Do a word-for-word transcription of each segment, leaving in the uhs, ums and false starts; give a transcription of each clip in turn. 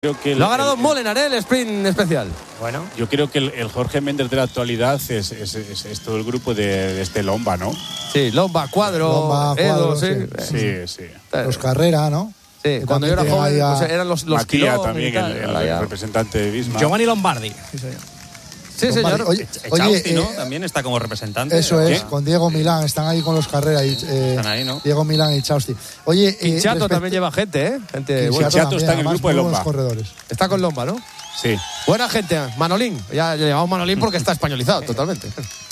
Creo que el, Lo ha ganado el, Molenaar, ¿eh? El sprint especial. Bueno, yo creo que el, el Jorge Méndez de la actualidad es, es, es, es todo el grupo de, de este Lomba, ¿no? Sí, Lomba, Cuadro, Lomba, Edo, Cuadro, sí. Sí, sí. Los Carrera, ¿no? Sí, cuando yo era joven a... pues eran los, los Matías también, el, el, el representante de Visma. Giovanni Lombardi. Sí, señor. Sí, señor. Oye, oye eh, ¿no? También está como representante. Eso es, ¿Qué? con Diego Milán, están ahí con los Carrera. Y, eh, están ahí, ¿no? Diego Milán y Chausti. Oye, eh, Quinchato respecto... también lleva gente, ¿eh? Gente Quinchato, Quinchato está en el grupo de Lomba. Corredores. Está con Lomba, ¿no? Sí. Buena gente. Manolín. Ya le llamamos Manolín porque está españolizado totalmente.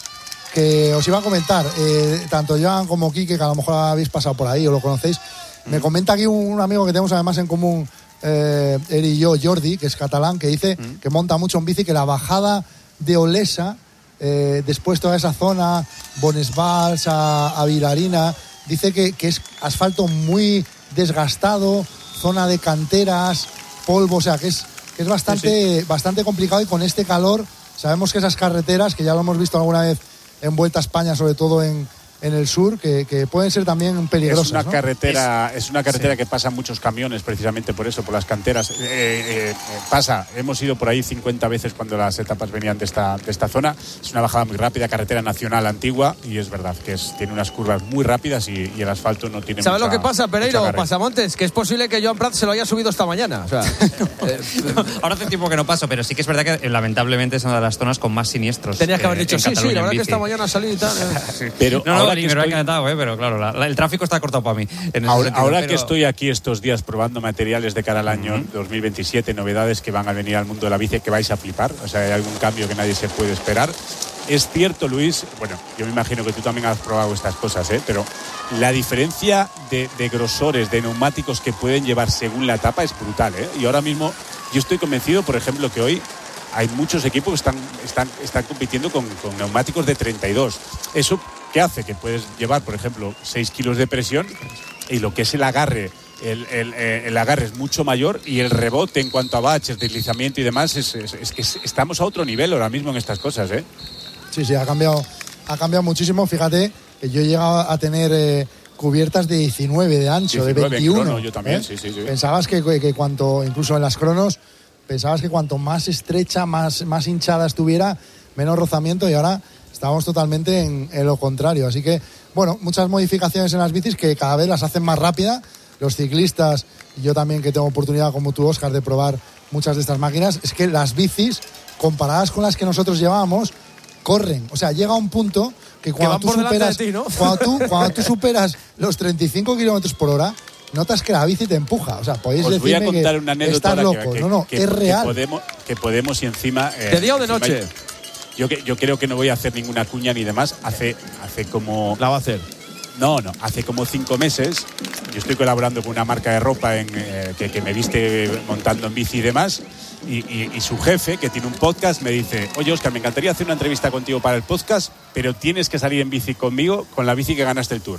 Que os iba a comentar, eh, tanto Joan como Quique, que a lo mejor habéis pasado por ahí o lo conocéis, mm. me comenta aquí un, un amigo que tenemos además en común, eh, él y yo, Jordi, que es catalán, que dice mm. que monta mucho en bici, que la bajada de Olesa, eh, después toda esa zona, Bonesvals a, a Vilarina, dice que, que es asfalto muy desgastado, zona de canteras, polvo, o sea, que es, que es bastante, sí, sí. bastante complicado, y con este calor sabemos que esas carreteras, que ya lo hemos visto alguna vez en Vuelta a España, sobre todo en, en el sur, que, que pueden ser también peligrosas. Es una ¿no? carretera, es, es una carretera sí. que pasan muchos camiones, precisamente por eso, por las canteras. Eh, eh, eh, pasa, hemos ido por ahí cincuenta veces cuando las etapas venían de esta, de esta zona. Es una bajada muy rápida, carretera nacional antigua, y es verdad que es, tiene unas curvas muy rápidas y, y el asfalto no tiene ¿Sabes mucha, lo que pasa, Pereiro, Pasamontes? Que es posible que Joan Prat se lo haya subido esta mañana. O sea, eh, ahora hace tiempo que no paso, pero sí que es verdad que lamentablemente es una de las zonas con más siniestros. Tenías que haber dicho, sí, sí, la verdad que esta mañana mañana salí y tal. Sí. Pero no, no, ahora ni que me lo ha estoy... encantado, ¿eh? Pero claro, la, la, el tráfico está cortado para mí. En ahora sentido, ahora pero... que estoy aquí estos días probando materiales de cara al año uh-huh. dos mil veintisiete, novedades que van a venir al mundo de la bici, que vais a flipar. O sea, hay algún cambio que nadie se puede esperar. Es cierto, Luis, bueno, yo me imagino que tú también has probado estas cosas, ¿eh? Pero la diferencia de, de grosores, de neumáticos que pueden llevar según la etapa es brutal, ¿eh? Y ahora mismo yo estoy convencido, por ejemplo, que hoy hay muchos equipos que están, están, están compitiendo con, con neumáticos de treinta y dos. Eso, ¿qué hace? Que puedes llevar, por ejemplo, seis kilos de presión, y lo que es el agarre, el, el, el agarre es mucho mayor, y el rebote en cuanto a baches, deslizamiento y demás, es, es, es que estamos a otro nivel ahora mismo en estas cosas, ¿eh? Sí, sí, ha cambiado, ha cambiado muchísimo. Fíjate que yo he llegado a tener eh, cubiertas de diecinueve de ancho, diecinueve, de veintiuno. Crono, yo también, ¿eh? sí, sí, sí. Pensabas que, que, que cuanto, incluso en las cronos, pensabas que cuanto más estrecha, más, más hinchada estuviera, menos rozamiento, y ahora estamos totalmente en, en lo contrario. Así que, bueno, muchas modificaciones en las bicis que cada vez las hacen más rápida. Los ciclistas, y yo también, que tengo oportunidad como tú, Óscar, de probar muchas de estas máquinas, es que las bicis, comparadas con las que nosotros llevábamos, corren. O sea, llega un punto que cuando que tú superas de ti, ¿no? cuando tú, cuando tú superas los treinta y cinco kilómetros por hora, notas que la bici te empuja. O sea, podéis Os voy a contar que una anécdota estás loco. Que, que, no, no, que, es real. Que podemos, que podemos y encima... Eh, ¿De día o de noche? Yo, yo creo que no voy a hacer ninguna cuña ni demás. Hace, hace como... La va a hacer. No, no. Hace como cinco meses yo estoy colaborando con una marca de ropa en, eh, que, que me viste montando en bici y demás. Y, y, y su jefe, que tiene un podcast, me dice: oye, Óscar, me encantaría hacer una entrevista contigo para el podcast, pero tienes que salir en bici conmigo con la bici que ganaste el Tour.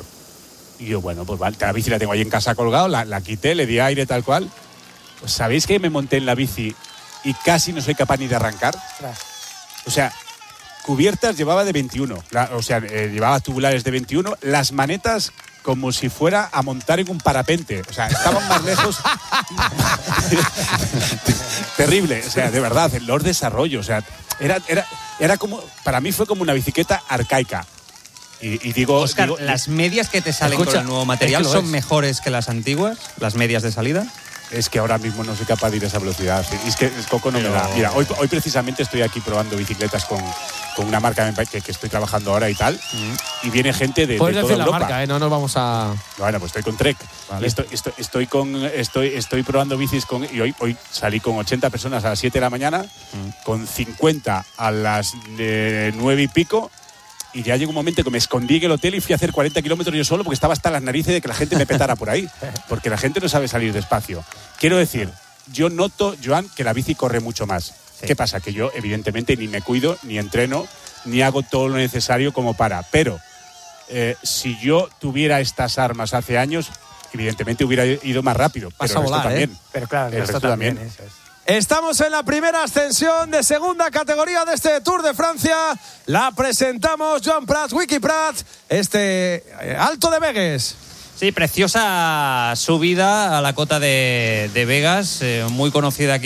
Y yo, bueno, pues vale, la bici la tengo ahí en casa colgado, la, la quité, le di aire tal cual. Pues, ¿sabéis que me monté en la bici y casi no soy capaz ni de arrancar? O sea, cubiertas llevaba de veintiuno, la, o sea, eh, llevaba tubulares de veintiuno, las manetas como si fuera a montar en un parapente. O sea, estaban más lejos. Terrible, o sea, de verdad, en los desarrollos, o sea, era, era, era como, para mí fue como una bicicleta arcaica. Y, y digo, Óscar, digo, ¿las medias que te salen escucha, con el nuevo material es que son es. mejores que las antiguas? ¿Las medias de salida? Es que ahora mismo no soy capaz de ir a esa velocidad. Y es que el coco no Pero... me da. Mira, hoy, hoy precisamente estoy aquí probando bicicletas con, con una marca que, que estoy trabajando ahora y tal. Mm. Y viene gente de, de toda decir Europa. La marca, ¿eh? No nos vamos a... Bueno, pues estoy con Trek. Vale. Estoy, estoy, estoy, con, estoy, estoy probando bicis con... Y hoy, hoy salí con ochenta personas a las siete de la mañana, mm. con cincuenta a las eh, nueve y pico. Y ya llegó un momento que me escondí en el hotel y fui a hacer cuarenta kilómetros yo solo, porque estaba hasta las narices de que la gente me petara por ahí. Porque la gente no sabe salir despacio. Quiero decir, yo noto, Joan, que la bici corre mucho más. Sí. ¿Qué pasa? Que yo, evidentemente, ni me cuido, ni entreno, ni hago todo lo necesario como para. Pero, eh, si yo tuviera estas armas hace años, evidentemente hubiera ido más rápido. Vas pero a volar, también. ¿eh? Pero claro, el resto también. también. Eso es. Estamos en la primera ascensión de segunda categoría de este Tour de Francia. La presentamos Joan Prats, Wiki Prats, este eh, Alto de Begues. Sí, preciosa subida a la cota de, de Begas, eh, muy conocida aquí